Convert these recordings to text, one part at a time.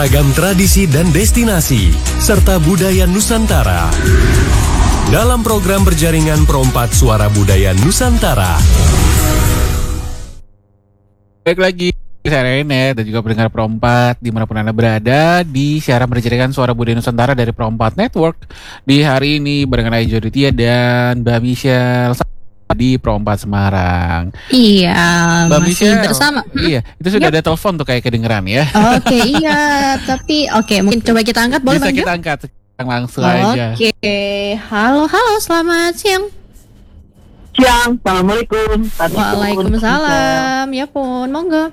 Ragam tradisi dan destinasi, serta budaya Nusantara. Dalam program berjaringan Perompat Suara Budaya Nusantara. Baik lagi, saya Rene dan juga pendengar Perompat dimanapun Anda berada di siaran berjaringan Suara Budaya Nusantara dari Perompat Network. Di hari ini barengan Ayu Joditia dan Mbak Michelle di Perompat Semarang. Iya, Mbak masih Michelle bersama. Iya, itu sudah ada telepon tuh kayak kedengeran ya. Oke, iya, tapi mungkin coba kita angkat, boleh Bisa Bang Jo? kita angkat langsung aja. Oke, halo, selamat siang. Siang, assalamualaikum. Waalaikumsalam. Ya pun, monggo.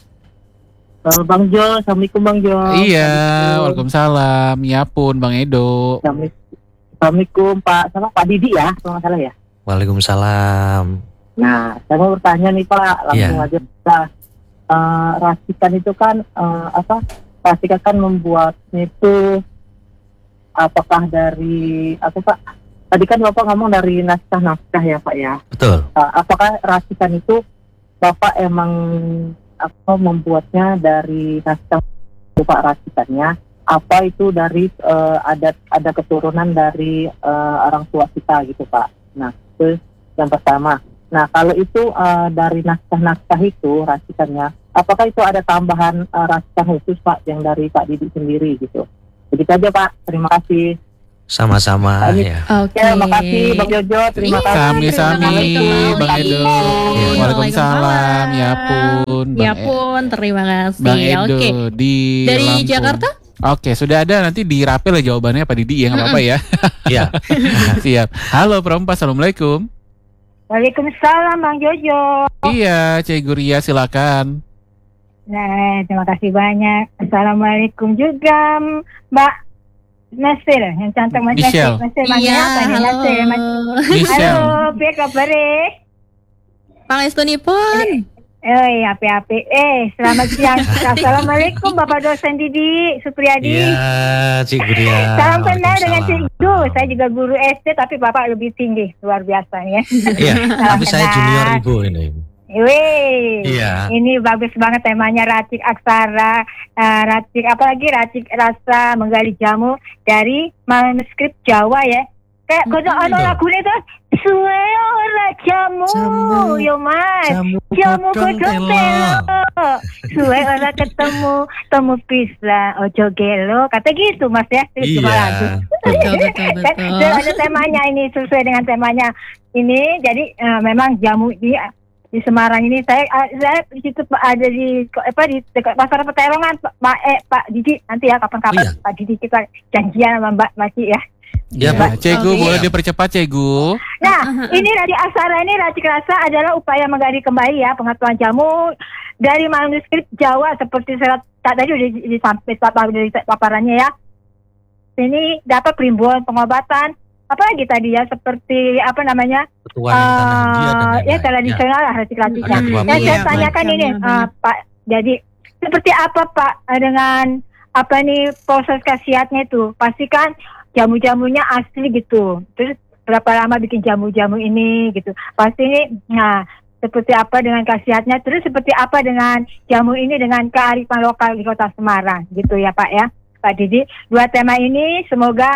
Bang Jo, assalamualaikum Bang Jo. Iya, waalaikumsalam. Ya pun, Bang Edo. Assalamualaikum Pak Didi ya, kalau nggak salah ya. Waalaikumsalam. Nah, saya mau bertanya nih Pak, langsung aja kita. Racikan itu kan racikan kan membuatnya itu apakah dari Pak? Tadi kan Bapak ngomong dari naskah ya Pak ya. Betul. Apakah racikan itu Bapak emang membuatnya dari naskah Pak racikannya? Apa itu dari ada keturunan dari orang tua kita gitu Pak? Nah, itu yang pertama. Nah, kalau itu dari naskah-naskah itu racikannya, apakah itu ada tambahan racikan khusus Pak yang dari Pak Didi sendiri gitu? Begitu aja Pak. Terima kasih. Sama-sama ya. Oke. Terima kasih Bang Jojo. Terima kasih. Sami-sami, Bang Edo. Waalaikumsalam. Ya pun, Ya pun, terima kasih. Bang Edo Oke. di Dari Lampung. Jakarta? Oke, sudah ada, nanti dirapel ya jawabannya Pak Didi ya, nggak apa-apa ya. Iya. Siap. Halo Perompat, assalamualaikum. Waalaikumsalam Bang Jojo. Iya, Cik Guria silakan. Nah, terima kasih banyak. Assalamualaikum juga Mbak Nasir, yang cantik Mas Michelle. Nasir. Iya, halo. Michelle. Halo, piye kabar? Pangestunipun. Api-api. Selamat siang. Assalamualaikum Bapak dosen Didi Supriyadi. Iya, Cik Guria. Salam kenal dengan Cik Waalaikumsalam. Du. Saya juga guru SD, tapi Bapak lebih tinggi, luar biasa ya. Iya, Salam tapi saya kenal. junior Ibu ini. Wih, Iya. ini bagus banget temanya racik aksara, racik rasa menggali jamu dari manuskrip Jawa ya. Kayak kode ono lagu itu suwe ora jamu, yo Mas. Jamu kodong telo. Suwe ora ketemu, temu pisah, ojo gelo. Kata gitu Mas ya. Iya. Betul. Ada temanya ini sesuai dengan temanya ini. Jadi memang jamu di Semarang ini saya di situ ada di dekat pasar Peterongan Pak Didi nanti ya kapan-kapan Pak Didi kita janjian sama Mbak Maci ya. Ya, Pak Cegu, Oke. boleh dipercepat Cegu. Nah, ini Radio Aksara ini racik rasa adalah upaya menggali kembali ya pengetahuan jamu dari manuskrip Jawa seperti serat tadi udah disampaikan dari paparannya ya. Ini dapat perimbuan pengobatan apalagi tadi ya seperti Ketuaan Tanah India dan ya lain-lain. tradisional lah racik-racikan. Dua Yang saya Iya, tanyakan ini benar. Pak, jadi seperti apa Pak dengan proses khasiatnya itu? Pastikan jamu-jamunya asli gitu. Terus berapa lama bikin jamu-jamu ini gitu. Pasti ini, seperti apa dengan khasiatnya? Terus seperti apa dengan jamu ini dengan kearifan lokal di Kota Semarang gitu ya Pak ya, Pak Didi. Dua tema ini semoga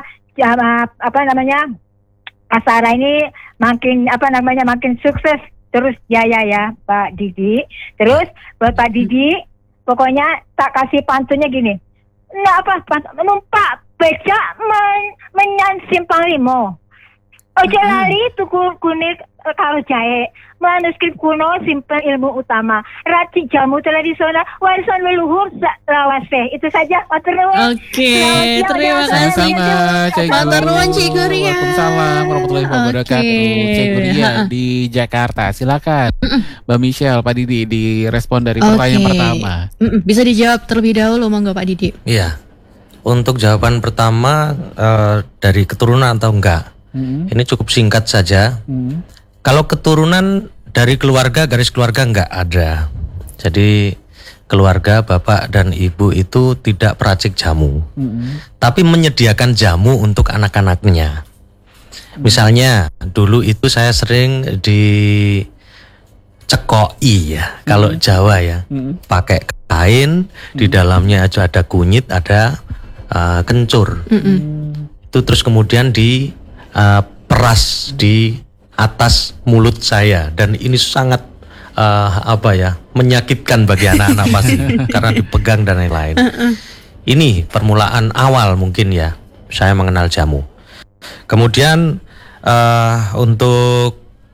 Aksara ini makin sukses terus jaya ya Pak Didi. Terus buat Pak Didi, pokoknya tak kasih pantunnya gini. Numpak becak menyan simpang limo. Ojo lali tuku kuning karo jahe. Manuskrip kuno simpen ilmu utama. Racik jamu tradisional warisan leluhur lawase. Itu saja. Matur nuwun. Oke, Selamat siang, terima Jawa kasih. Sama-sama, Cegu. Matur nuwun, Cik Guria. Waalaikumsalam warahmatullahi wabarakatuh. Oke. Cik Guria di Jakarta, silakan. Mbak Michelle, Pak Didi direspon dari pertanyaan pertama. Bisa dijawab terlebih dahulu, monggo Pak Didi. Iya. Untuk jawaban pertama dari keturunan atau enggak, ini cukup singkat saja. Kalau keturunan dari keluarga, garis keluarga enggak ada. Jadi keluarga bapak dan ibu itu tidak peracik jamu, tapi menyediakan jamu untuk anak-anaknya. Misalnya dulu itu saya sering dicekoi ya, kalau Jawa ya, pakai lain, di dalamnya aja ada kunyit, ada kencur. Itu terus kemudian di peras di atas mulut saya, dan ini sangat menyakitkan bagi anak-anak pasti karena dipegang dan lain-lain. Ini permulaan awal mungkin ya saya mengenal jamu. Kemudian untuk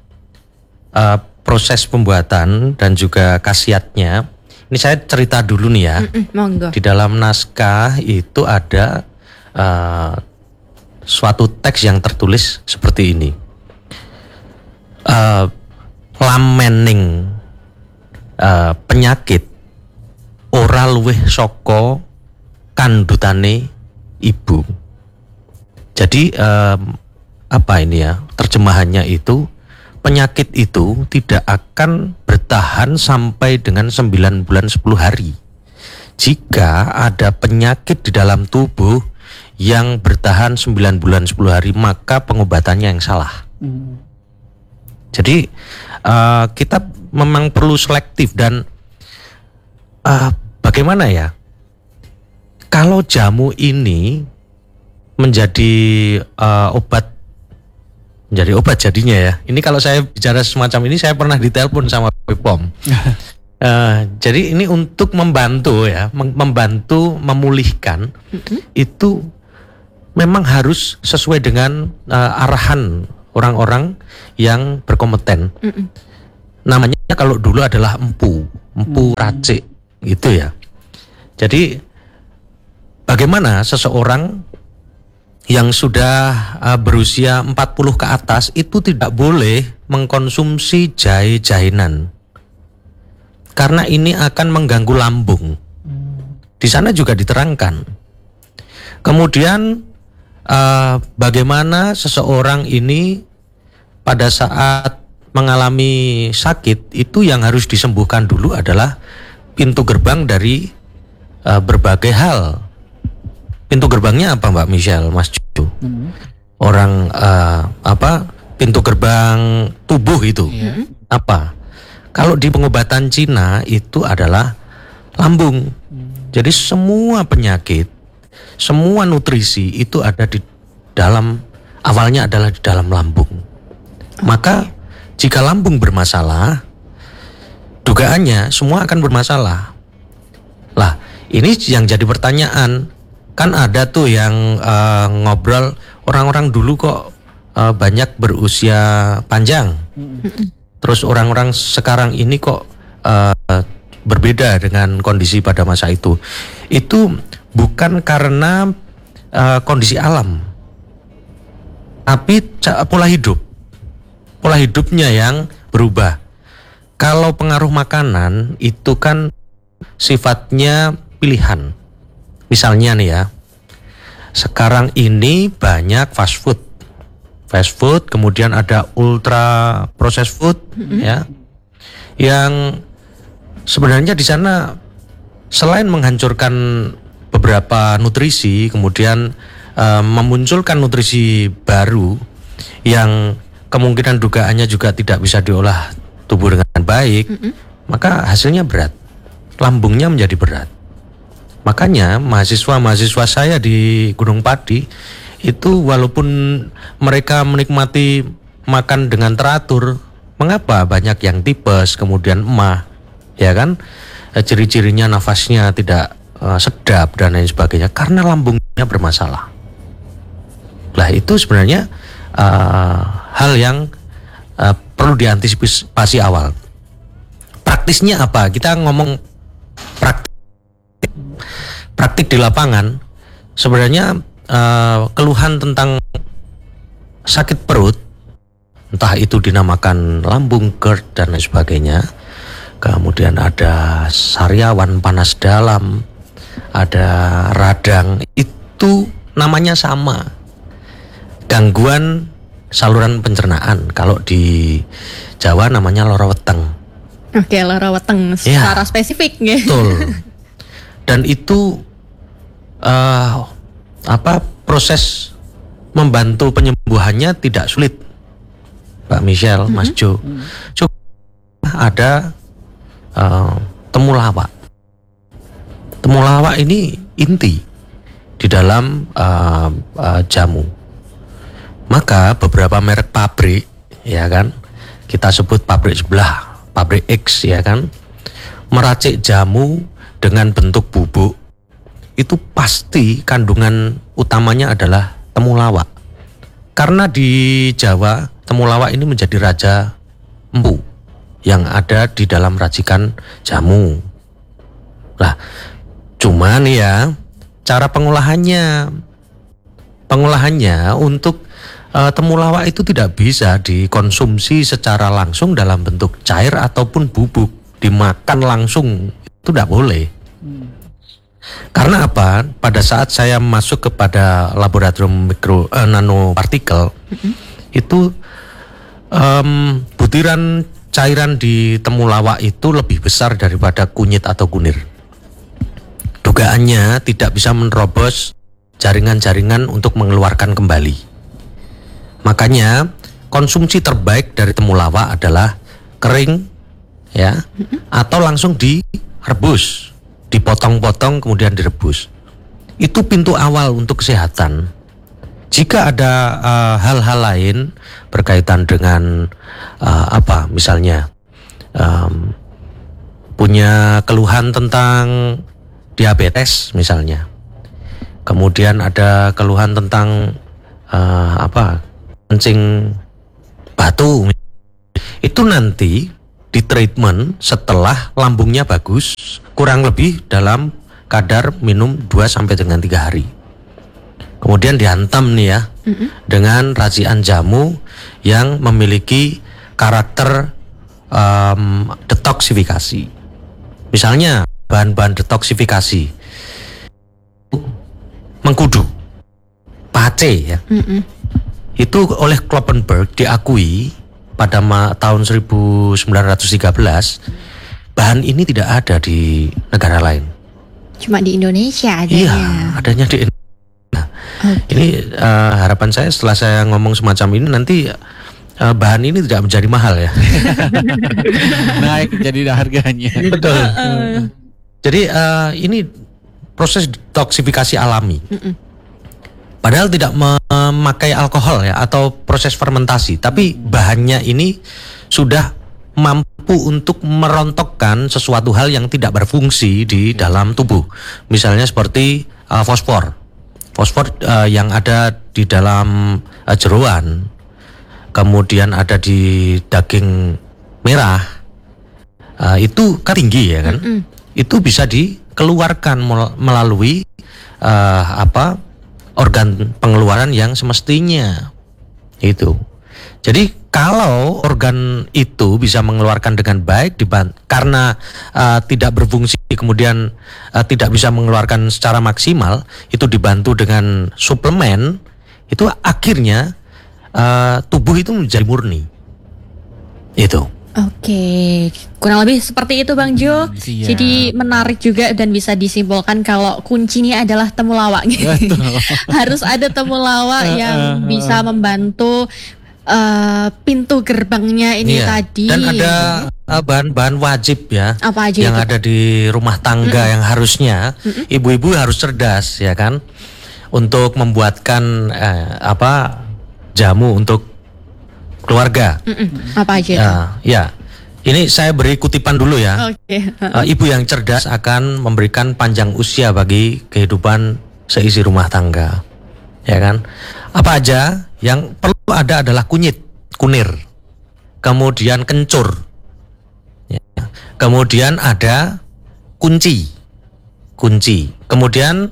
proses pembuatan dan juga khasiatnya, ini saya cerita dulu nih ya. Monggo. Di dalam naskah itu ada suatu teks yang tertulis seperti ini. Lamening penyakit ora luwih saka kandutane ibu. Jadi terjemahannya itu, penyakit itu tidak akan bertahan sampai dengan 9 bulan 10 hari. Jika ada penyakit di dalam tubuh yang bertahan 9 bulan 10 hari, maka pengobatannya yang salah. Jadi kita memang perlu selektif. Dan bagaimana ya, kalau jamu ini menjadi obat jadinya ya. Ini kalau saya bicara semacam ini, saya pernah ditelepon sama BPOM. Jadi ini untuk membantu ya, membantu memulihkan. Itu memang harus sesuai dengan arahan orang-orang yang berkompeten. Namanya kalau dulu adalah empu racik gitu ya. Jadi bagaimana seseorang yang sudah berusia 40 ke atas itu tidak boleh mengkonsumsi jahe-jahenan, karena ini akan mengganggu lambung. Di sana juga diterangkan. Kemudian bagaimana seseorang ini pada saat mengalami sakit, itu yang harus disembuhkan dulu adalah pintu gerbang dari berbagai hal. Pintu gerbangnya apa Mbak Michelle, Mas Cu? Orang pintu gerbang tubuh itu apa? Kalau di pengobatan Cina itu adalah lambung. Jadi semua penyakit, semua nutrisi itu ada di dalam, awalnya adalah di dalam lambung. Maka jika lambung bermasalah, dugaannya semua akan bermasalah. Lah, ini yang jadi pertanyaan. Kan ada tuh yang ngobrol, orang-orang dulu kok banyak berusia panjang. Terus orang-orang sekarang ini kok berbeda dengan kondisi pada masa itu. Itu bukan karena kondisi alam, tapi pola hidup. Pola hidupnya yang berubah. Kalau pengaruh makanan itu kan sifatnya pilihan. Misalnya nih ya, sekarang ini banyak fast food, kemudian ada ultra processed food, ya, yang sebenarnya di sana selain menghancurkan beberapa nutrisi, kemudian memunculkan nutrisi baru yang kemungkinan dugaannya juga tidak bisa diolah tubuh dengan baik, maka hasilnya berat, lambungnya menjadi berat. Makanya mahasiswa saya di Gunung Padi itu walaupun mereka menikmati makan dengan teratur, mengapa banyak yang tipes, kemudian emah, ya kan? Ciri-cirinya nafasnya tidak sedap dan lain sebagainya, karena lambungnya bermasalah. Lah itu sebenarnya hal yang perlu diantisipasi awal. Praktisnya apa? Kita ngomong praktik di lapangan, sebenarnya keluhan tentang sakit perut, entah itu dinamakan lambung, GERD dan lain sebagainya, kemudian ada sariawan, panas dalam, ada radang, itu namanya sama, gangguan saluran pencernaan. Kalau di Jawa namanya lara weteng. Oke, lara weteng secara spesifik ya. Betul. Dan itu proses membantu penyembuhannya tidak sulit, Mbak Michelle, Mas Jo. Coba ada temulawak. Temulawak ini inti di dalam jamu. Maka beberapa merek pabrik, ya kan, kita sebut pabrik sebelah, pabrik X, ya kan, meracik jamu dengan bentuk bubuk, itu pasti kandungan utamanya adalah temulawak. Karena di Jawa temulawak ini menjadi raja empu yang ada di dalam racikan jamu. Nah, cuman ya cara pengolahannya untuk temulawak itu tidak bisa dikonsumsi secara langsung dalam bentuk cair ataupun bubuk, dimakan langsung itu tidak boleh. Karena apa? Pada saat saya masuk kepada laboratorium nanopartikel, itu butiran cairan di temulawak itu lebih besar daripada kunyit atau kunir. Dugaannya tidak bisa menerobos jaringan-jaringan untuk mengeluarkan kembali. Makanya konsumsi terbaik dari temulawak adalah kering, ya, atau langsung direbus, dipotong-potong kemudian direbus. Itu pintu awal untuk kesehatan. Jika ada hal-hal lain berkaitan dengan misalnya punya keluhan tentang diabetes misalnya, kemudian ada keluhan tentang kencing batu, itu nanti di treatment setelah lambungnya bagus, kurang lebih dalam kadar minum 2 sampai dengan 3 hari. Kemudian dihantam nih ya, dengan racikan jamu yang memiliki karakter detoksifikasi. Misalnya bahan-bahan detoksifikasi, mengkudu, pace ya, itu oleh Kloppenberg diakui pada tahun 1913, bahan ini tidak ada di negara lain. Cuma di Indonesia adanya. Iya, adanya di Indonesia. Nah, ini harapan saya setelah saya ngomong semacam ini nanti bahan ini tidak menjadi mahal ya. Naik jadi harganya. Betul. Jadi ini proses detoksifikasi alami. Padahal tidak memakai alkohol ya atau proses fermentasi, tapi bahannya ini sudah mampu untuk merontokkan sesuatu hal yang tidak berfungsi di dalam tubuh. Misalnya seperti fosfor yang ada di dalam jeroan, kemudian ada di daging merah, itu kan tinggi ya kan, itu bisa dikeluarkan melalui organ pengeluaran yang semestinya itu. Jadi kalau organ itu bisa mengeluarkan dengan baik karena tidak berfungsi kemudian tidak bisa mengeluarkan secara maksimal, itu dibantu dengan suplemen, itu akhirnya tubuh itu menjadi murni. Itu. Oke, kurang lebih seperti itu Bang Jo. Siap. Jadi menarik juga dan bisa disimpulkan kalau kuncinya adalah temulawak. Harus ada temulawak yang bisa membantu pintu gerbangnya ini tadi. Dan ada bahan-bahan wajib ya. Apa aja yang itu? ada di rumah tangga yang harusnya ibu-ibu harus cerdas ya kan, untuk membuatkan jamu untuk keluarga. Apa aja itu? Ya, ini saya beri kutipan dulu ya. Oke. Ibu yang cerdas akan memberikan panjang usia bagi kehidupan seisi rumah tangga, ya kan? Apa aja yang perlu ada adalah kunir, kemudian kencur, ya. Kemudian ada kunci, kemudian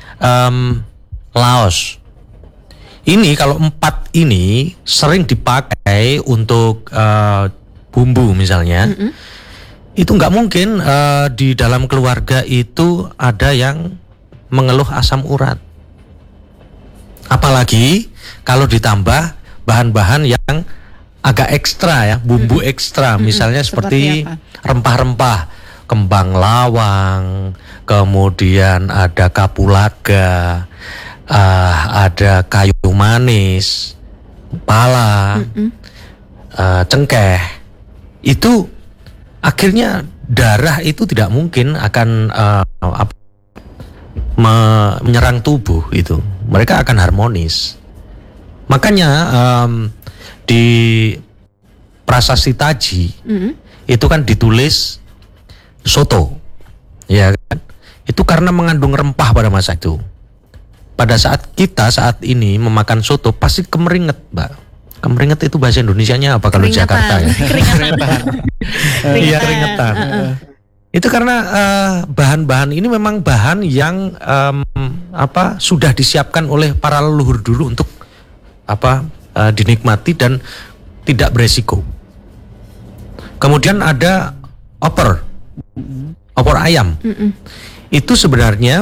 laos. Ini kalau 4 ini sering dipakai untuk bumbu misalnya. Itu nggak mungkin di dalam keluarga itu ada yang mengeluh asam urat. Apalagi kalau ditambah bahan-bahan yang agak ekstra ya, bumbu ekstra, misalnya seperti rempah-rempah, kembang lawang, kemudian ada kapulaga, ada kayu manis, pala, cengkeh. Itu akhirnya darah itu tidak mungkin akan menyerang tubuh itu, mereka akan harmonis. Makanya di Prasasti Taji itu kan ditulis soto, ya kan? Itu karena mengandung rempah pada masa itu. Pada saat ini memakan soto pasti kemeringet, Mbak. Kemeringet itu bahasa Indonesianya apa kalau Jakarta ya? Iya, keringetan. Itu karena bahan-bahan ini memang bahan yang sudah disiapkan oleh para leluhur dulu untuk dinikmati dan tidak beresiko. Kemudian ada opor ayam. Itu sebenarnya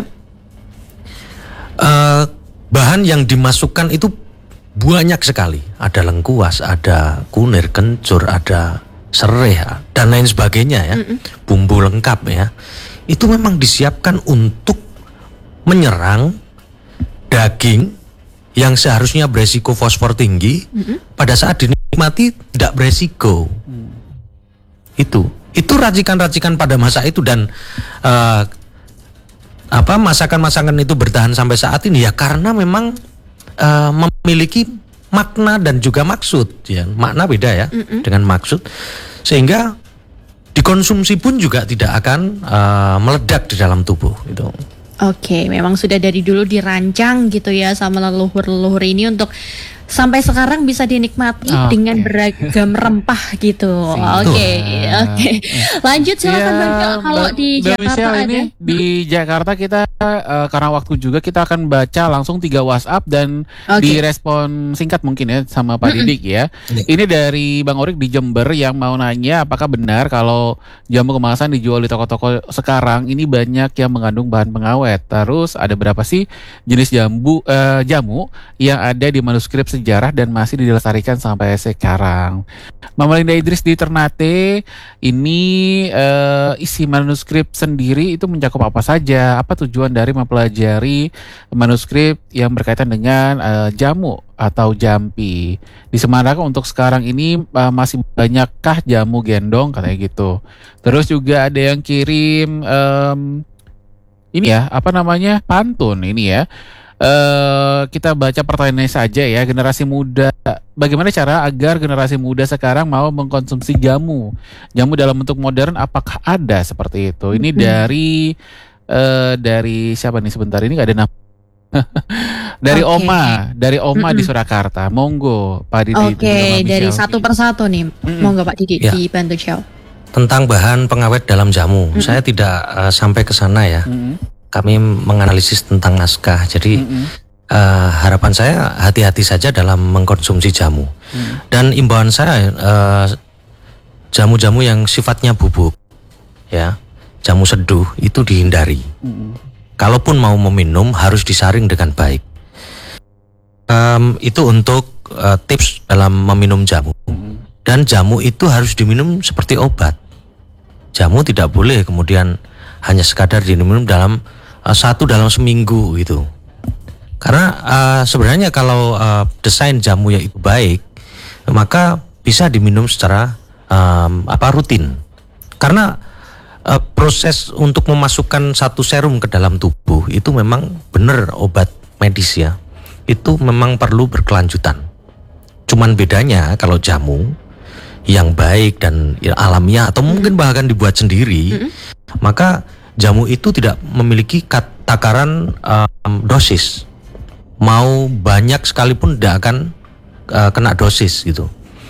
bahan yang dimasukkan itu banyak sekali. Ada lengkuas, ada kunir, kencur, ada serai dan lain sebagainya ya. Bumbu lengkap ya. Itu memang disiapkan untuk menyerang daging yang seharusnya beresiko fosfor tinggi, pada saat dinikmati tidak beresiko. Itu racikan-racikan pada masa itu, dan masakan-masakan itu bertahan sampai saat ini ya karena memang memiliki makna dan juga maksud ya. Makna beda ya dengan maksud, sehingga dikonsumsi pun juga tidak akan meledak di dalam tubuh itu. Oke, memang sudah dari dulu dirancang gitu ya sama leluhur-leluhur ini untuk sampai sekarang bisa dinikmati dengan beragam rempah gitu. Oke. Lanjut silakan Bang. Kalau di Jakarta ada. Ini di Jakarta kita karena waktu juga kita akan baca langsung 3 WhatsApp dan direspon singkat mungkin ya sama Pak Didik ya. Ini dari Bang Orik di Jember yang mau nanya apakah benar kalau jamu kemasan dijual di toko-toko sekarang ini banyak yang mengandung bahan pengawet. Terus ada berapa sih jenis jamu yang ada di manuskrip sejarah dan masih dilestarikan sampai sekarang. Mama Linda Idris di Ternate, ini isi manuskrip sendiri itu mencakup apa saja? Apa tujuan dari mempelajari manuskrip yang berkaitan dengan jamu atau jampi? Di Semarang untuk sekarang ini masih banyakkah jamu gendong katanya gitu. Terus juga ada yang kirim ini ya, pantun ini ya. Kita baca pertanyaannya saja ya. Generasi muda, bagaimana cara agar generasi muda sekarang mau mengkonsumsi jamu dalam bentuk modern? Apakah ada seperti itu? Ini dari siapa nih sebentar, ini nggak ada nama. dari Oma di Surakarta. Monggo Pak Didi. Dari satu persatu nih. Monggo Pak Didi dibantu jawab. Tentang bahan pengawet dalam jamu, saya tidak sampai ke sana ya. Kami menganalisis tentang naskah, jadi harapan saya hati-hati saja dalam mengkonsumsi jamu. Dan imbauan saya jamu-jamu yang sifatnya bubuk, ya, jamu seduh itu dihindari. Kalaupun mau meminum harus disaring dengan baik. Itu untuk tips dalam meminum jamu. Dan jamu itu harus diminum seperti obat. Jamu tidak boleh kemudian hanya sekadar diminum dalam dalam seminggu gitu. Karena sebenarnya kalau desain jamu yang itu baik, maka bisa diminum secara rutin. Karena proses untuk memasukkan satu serum ke dalam tubuh itu memang benar obat medis ya. Itu memang perlu berkelanjutan. Cuman bedanya kalau jamu yang baik dan alamiah atau mungkin bahkan dibuat sendiri, maka jamu itu tidak memiliki takaran dosis. Mau banyak sekalipun tidak akan kena dosis gitu.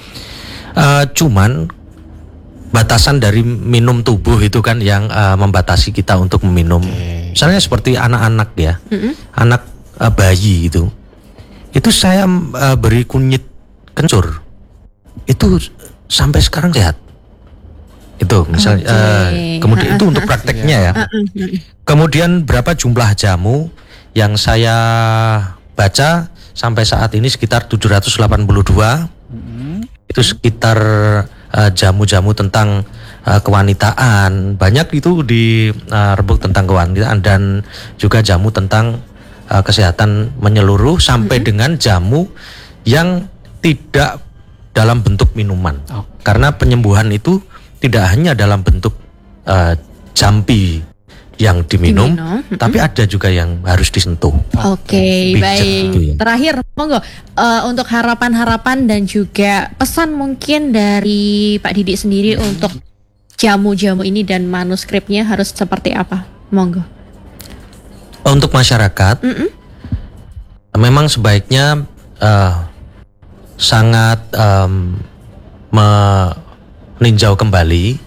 Cuman batasan dari minum tubuh itu kan yang membatasi kita untuk meminum. Misalnya seperti anak-anak ya, anak bayi itu saya beri kunyit kencur, itu sampai sekarang sehat. Itu misalnya kemudian itu untuk prakteknya ya. Kemudian berapa jumlah jamu yang saya baca sampai saat ini sekitar 782. Itu sekitar jamu-jamu tentang kewanitaan, banyak itu di rembuk tentang kewanitaan, dan juga jamu tentang kesehatan menyeluruh, sampai dengan jamu yang tidak dalam bentuk minuman. Karena penyembuhan itu tidak hanya dalam bentuk jampi, yang diminum. Tapi ada juga yang harus disentuh. Oke, Pijat baik. gitu ya. Terakhir, monggo untuk harapan-harapan dan juga pesan mungkin dari Pak Didik sendiri untuk jamu-jamu ini dan manuskripnya harus seperti apa? Monggo. Untuk masyarakat, memang sebaiknya sangat meninjau kembali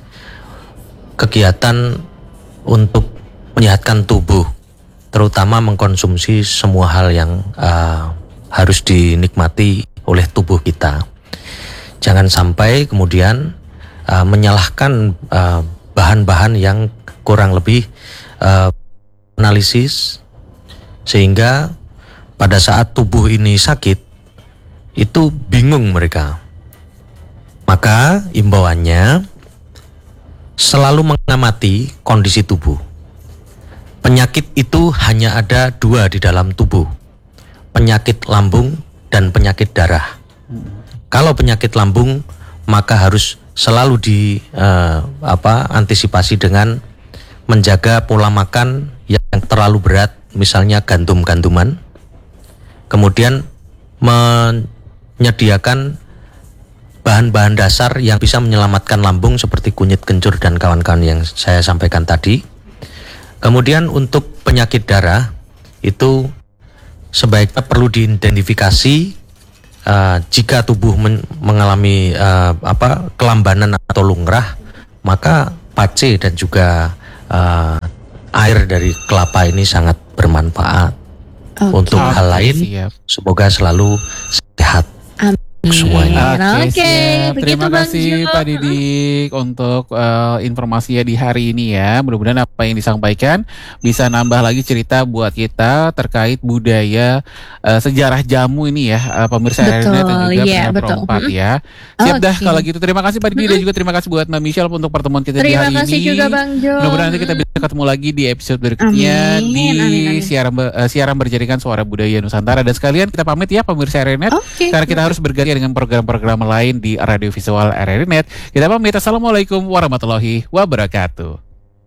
kegiatan untuk menyehatkan tubuh, terutama mengkonsumsi semua hal yang harus dinikmati oleh tubuh kita. Jangan sampai kemudian menyalahkan bahan-bahan yang kurang lebih analisis, sehingga pada saat tubuh ini sakit itu bingung mereka. Maka imbauannya selalu mengamati kondisi tubuh. Penyakit itu hanya ada 2 di dalam tubuh, penyakit lambung dan penyakit darah. Kalau penyakit lambung, maka harus selalu antisipasi dengan menjaga pola makan yang terlalu berat, misalnya gandum-ganduman. Kemudian menyediakan bahan-bahan dasar yang bisa menyelamatkan lambung seperti kunyit kencur dan kawan-kawan yang saya sampaikan tadi. Kemudian untuk penyakit darah itu sebaiknya perlu diidentifikasi jika tubuh mengalami kelambanan atau lungrah, maka pace dan juga air dari kelapa ini sangat bermanfaat. Untuk hal lain. Semoga selalu sehat semuanya. Oke, terima kasih Pak Didik untuk informasinya di hari ini ya. Mudah-mudahan apa yang disampaikan bisa nambah lagi cerita buat kita terkait budaya sejarah jamu ini ya, pemirsa RRI dan juga Perompak ya. Siap dah kalau gitu. Terima kasih Pak Didik dan juga terima kasih buat Mbak Michelle untuk pertemuan kita di hari ini. Terima kasih juga Bang Jo. Mudah-mudahan nanti kita bisa ketemu lagi di episode berikutnya di siaran berjaringan Suara Budaya Nusantara. Dan sekalian kita pamit ya pemirsa RRI karena kita harus berganti dengan program-program lain di Radio Visual RRI Net. Kita pamit. Assalamualaikum warahmatullahi wabarakatuh.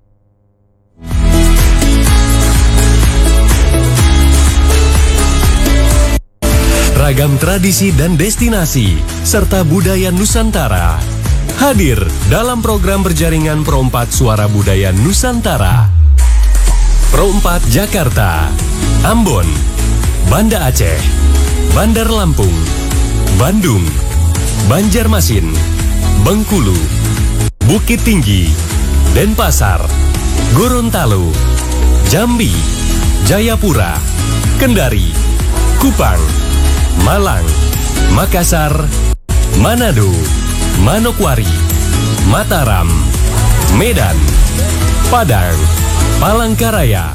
Ragam tradisi dan destinasi serta budaya Nusantara hadir dalam program berjaringan Pro4 Suara Budaya Nusantara. Pro4 Jakarta, Ambon, Banda Aceh, Bandar Lampung, Bandung, Banjarmasin, Bengkulu, Bukit Tinggi, Denpasar, Gorontalo, Jambi, Jayapura, Kendari, Kupang, Malang, Makassar, Manado, Manokwari, Mataram, Medan, Padang, Palangkaraya.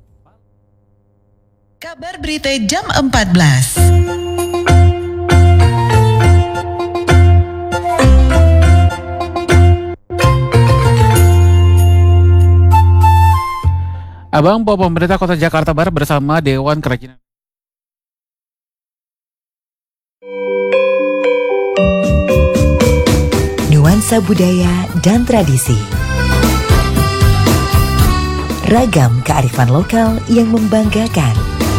Kabar berita jam 14. Abang Po, pemerintah Kota Jakarta Barat bersama Dewan Kerajinan Nuansa budaya dan tradisi. Ragam kearifan lokal yang membanggakan.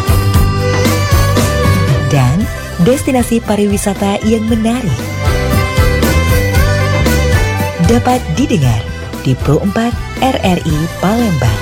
Dan destinasi pariwisata yang menarik. Dapat didengar di Pro4 RRI Palembang.